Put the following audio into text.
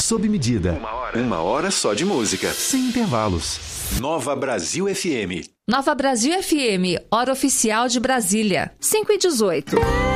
sob medida. Uma hora só de música. Sem intervalos. Nova Brasil FM. Nova Brasil FM, hora oficial de Brasília, 5h18.